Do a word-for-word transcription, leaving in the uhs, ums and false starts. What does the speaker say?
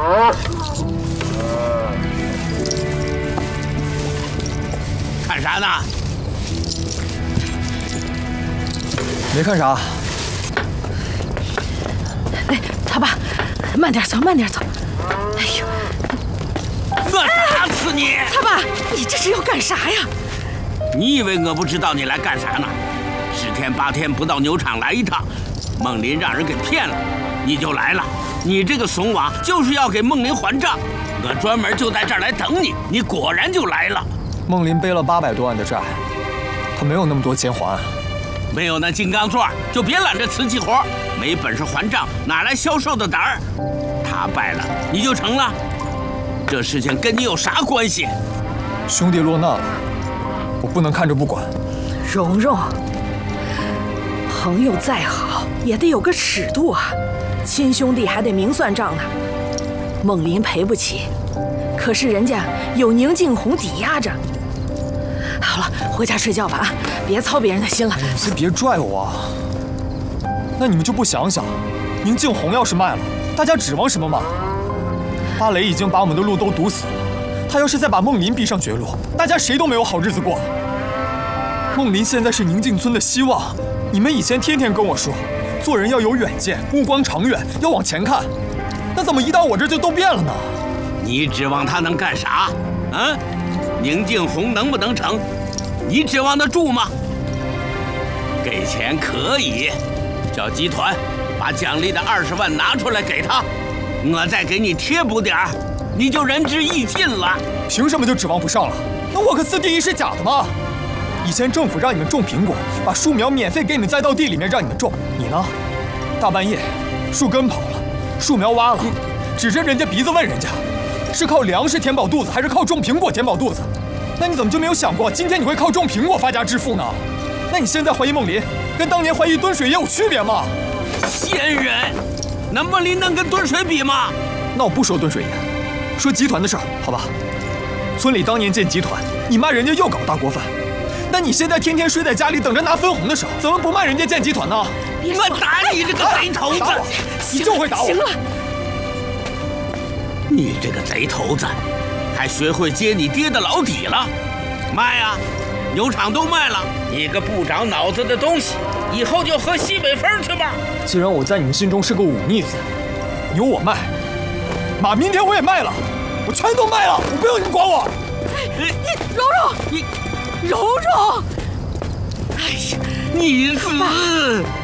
看啥呢？ 没看啥。 哎，他爸，慢点走，慢点走。哎呦， 我打死你！ 他爸，你这是要干啥呀？ 你以为我不知道你来干啥呢？十天八天不到牛场来一趟，孟林让人给骗了，你就来了。你这个怂娃就是要给孟林还账，我专门就在这儿来等你，你果然就来了。 孟林背了八百多万的债，他没有那么多钱还。 没有那金刚钻，就别揽着瓷器活，没本事还账，哪来销售的胆儿？他败了，你就成了。这事情跟你有啥关系？ 兄弟落难了，我不能看着不管。 蓉蓉，朋友再好也得有个尺度啊，亲兄弟还得明算账呢。孟林赔不起，可是人家有宁静红抵押着。好了，回家睡觉吧啊，别操别人的心了。 你先别拽我啊！那你们就不想想，宁静红要是卖了，大家指望什么吗？巴雷已经把我们的路都堵死了，他要是再把孟林逼上绝路，大家谁都没有好日子过了。孟林现在是宁静村的希望，你们以前天天跟我说，做人要有远见，目光长远，要往前看。那怎么一到我这就都变了呢？ 你指望他能干啥？啊？宁静红能不能成？你指望得住吗？给钱可以，叫集团把奖励的二十万拿出来给他，我再给你贴补点儿，你就仁至义尽了。 凭什么就指望不上了？那沃克斯第一是假的吗？以前政府让你们种苹果，把树苗免费给你们栽到地里面让你们种，你呢？大半夜，树根跑了，树苗挖了，指着人家鼻子问人家，是靠粮食填饱肚子，还是靠种苹果填饱肚子？那你怎么就没有想过，今天你会靠种苹果发家致富呢？那你现在怀疑孟林，跟当年怀疑敦水也有区别吗？ 仙人，那孟林能跟敦水比吗？ 那我不说敦水爷，说集团的事儿，好吧？村里当年建集团，你妈人家又搞大锅饭，那你现在天天睡在家里等着拿分红的时候，怎么不骂人家建集团呢？ 我打你这个贼头子！ 打我，你就会打我！ 行了， 你这个贼头子，还学会揭你爹的老底了？卖啊！牛场都卖了，你个不长脑子的东西，以后就喝西北风去吧！ 既然我在你们心中是个忤逆子，由我卖，马明天我也卖了，我全都卖了，我不用你们管我。 你蓉蓉， 你蓉蓉，哎呀， 你死！